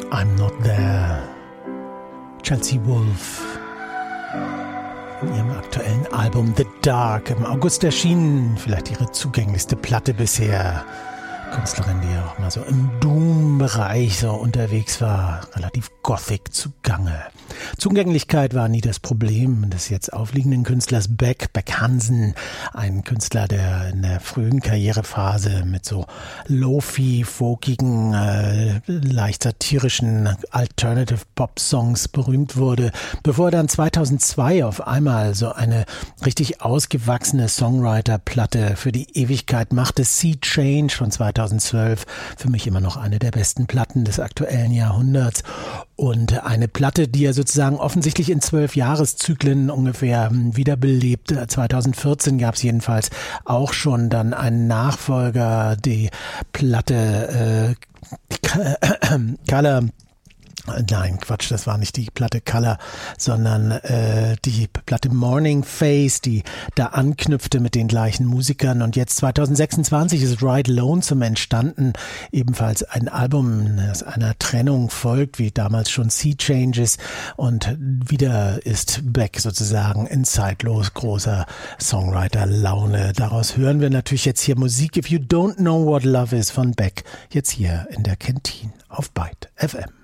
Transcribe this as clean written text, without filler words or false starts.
I'm Not There. Chelsea Wolfe in ihrem aktuellen Album The Dark im August erschienen, vielleicht ihre zugänglichste Platte bisher. Künstlerin, die ja auch mal so im Doom-Bereich so unterwegs war, relativ gothic zugange. Zugänglichkeit war nie das Problem des jetzt aufliegenden Künstlers Beck Hansen, ein Künstler, der in der frühen Karrierephase mit so lofi, folkigen, leicht satirischen Alternative-Pop-Songs berühmt wurde, bevor er dann 2002 auf einmal so eine richtig ausgewachsene Songwriter-Platte für die Ewigkeit machte. Sea Change von 2012, für mich immer noch eine der besten Platten des aktuellen Jahrhunderts und eine Platte, die er sozusagen offensichtlich in 12 Jahreszyklen ungefähr wiederbelebt. 2014 gab es jedenfalls auch schon dann einen Nachfolger, die Platte Color. Nein, Quatsch, das war nicht die Platte Color, sondern die Platte Morning Face, die da anknüpfte mit den gleichen Musikern. Und jetzt 2026 ist Ride Lonesome entstanden, ebenfalls ein Album, das einer Trennung folgt, wie damals schon Sea Changes. Und wieder ist Beck sozusagen in zeitlos großer Songwriter-Laune. Daraus hören wir natürlich jetzt hier Musik If You Don't Know What Love Is von Beck, jetzt hier in der Kantine auf Byte FM.